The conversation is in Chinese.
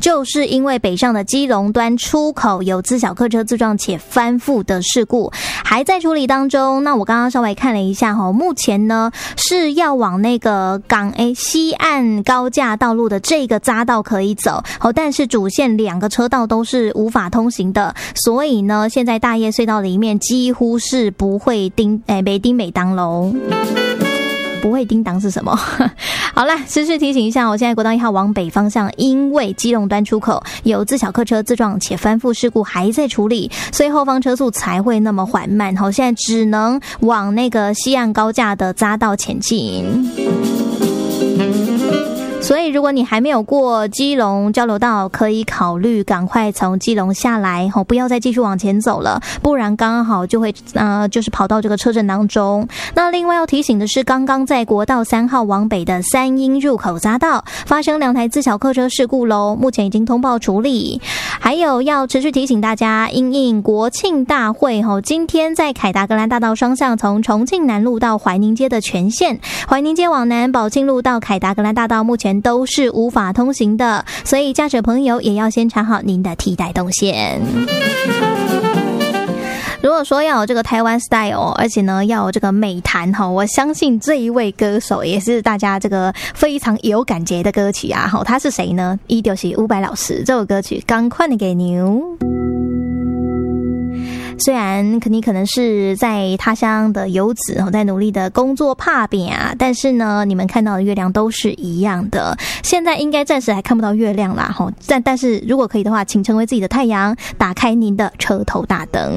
就是因为北上的基隆端出口有自小客车自撞且翻覆的事故，还在处理当中。那我刚刚稍微看了一下目前呢是要往那个西岸高架道路的这个匝道可以走，但是主线2个车道都是无法通行的，所以呢现在大叶隧道里面几乎是不会没当咯。不会叮当是什么？好啦，持续提醒一下，我现在国道1号往北方向，因为基隆端出口有自小客车自撞且翻覆事故还在处理，所以后方车速才会那么缓慢。现在只能往那个西岸高架的匝道前进。所以如果你还没有过基隆交流道，可以考虑赶快从基隆下来，不要再继续往前走了，不然刚好就会就是跑到这个车阵当中。那另外要提醒的是，刚刚在国道3号往北的三鶯入口匝道发生2台自小客车事故咯，目前已经通报处理。还有要持续提醒大家，因应国庆大会今天在凯达格兰大道双向从重庆南路到怀宁街的全线，怀宁街往南宝庆路到凯达格兰大道目前都是无法通行的，所以驾驶朋友也要先查好您的替代动线。如果说要有这个台湾 style， 而且呢要有这个美弹我相信这一位歌手也是大家这个非常有感觉的歌曲啊。他是谁呢？他就是伍佰老师，这首歌曲《赶快的给牛》。虽然你可能是在他乡的游子，在努力的工作打拼啊，但是呢你们看到的月亮都是一样的。现在应该暂时还看不到月亮啦，但是如果可以的话，请成为自己的太阳，打开您的车头大灯。